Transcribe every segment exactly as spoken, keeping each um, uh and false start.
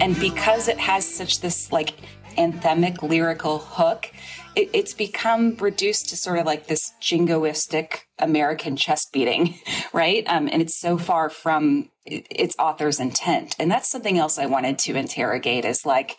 and because it has such this like anthemic lyrical hook, it, it's become reduced to sort of like this jingoistic American chest beating, right? Um, and it's so far from its author's intent. And that's something else I wanted to interrogate, is like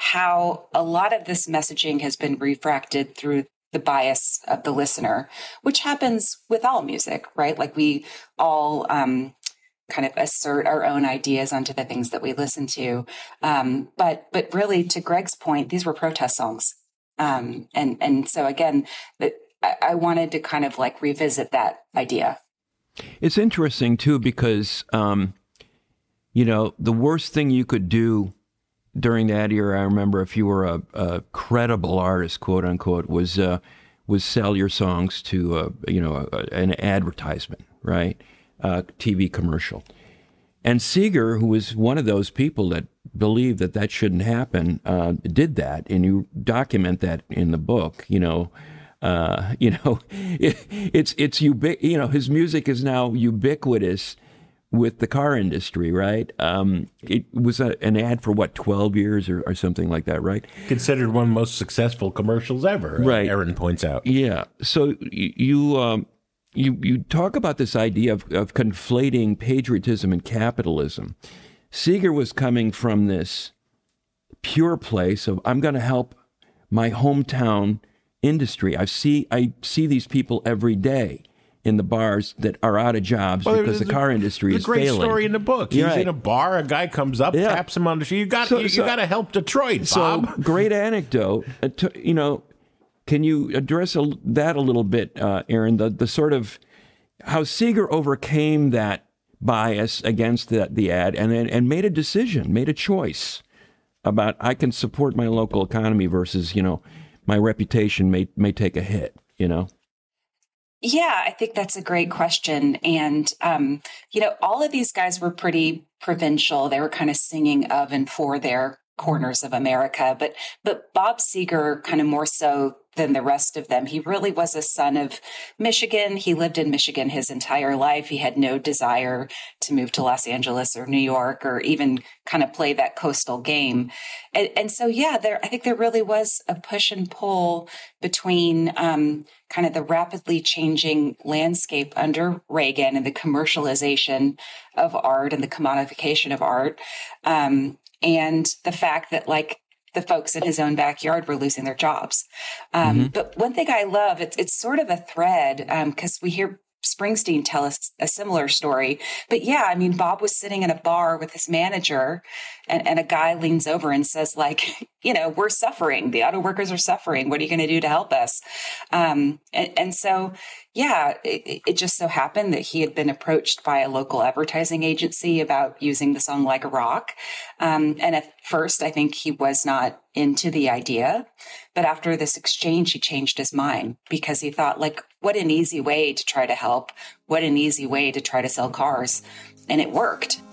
how a lot of this messaging has been refracted through the bias of the listener, which happens with all music, right? Like we all um, kind of assert our own ideas onto the things that we listen to. Um, but but really, to Greg's point, these were protest songs. Um, and, and so again, that I, I wanted to kind of like revisit that idea. It's interesting, too, because, um, you know, the worst thing you could do during that era, I remember, if you were a, a credible artist, quote unquote, was uh, was sell your songs to, uh, you know, a, an advertisement, right? Uh, T V commercial. And Seeger, who was one of those people that believed that that shouldn't happen, uh, did that. And you document that in the book, you know. Uh, you know, it, it's, it's, ubic- you know, his music is now ubiquitous with the car industry, right? Um, it was a, an ad for what, twelve years or, or something like that, right? Considered one of the most successful commercials ever, right? Aaron points out. Yeah. So you you um, you, you talk about this idea of, of conflating patriotism and capitalism. Seeger was coming from this pure place of, I'm going to help my hometown industry. I see I see these people every day in the bars that are out of jobs well, because the car industry is failing. There's a great story in the book. He's right. in a bar, a guy comes up, yeah. taps him on the shoulder. You got so, you, so, you got to help Detroit, Bob. So great anecdote. Uh, to, you know, can you address a, that a little bit, uh, Aaron? The the sort of how Seeger overcame that bias against the, the ad and and made a decision, made a choice about, I can support my local economy versus, you know, my reputation may may take a hit, you know? Yeah, I think that's a great question. And, um, you know, all of these guys were pretty provincial. They were kind of singing of and for their corners of America. But but Bob Seeger, kind of more so than the rest of them, he really was a son of Michigan. He lived in Michigan his entire life. He had no desire to move to Los Angeles or New York or even kind of play that coastal game. And, and so, yeah, there, I think there really was a push and pull between um, kind of the rapidly changing landscape under Reagan and the commercialization of art and the commodification of art. Um, and the fact that, like, the folks in his own backyard were losing their jobs. Um, mm-hmm. But one thing I love, it's, it's sort of a thread, because um, we hear Springsteen tell us a similar story. But yeah, I mean, Bob was sitting in a bar with his manager, and, and a guy leans over and says, like, you know, we're suffering. The auto workers are suffering. What are you going to do to help us? Um, and, and so, yeah, it, it just so happened that he had been approached by a local advertising agency about using the song Like a Rock. Um, and at first, I think he was not into the idea. But after this exchange, he changed his mind, because he thought, like, what an easy way to try to help. What an easy way to try to sell cars. And it worked.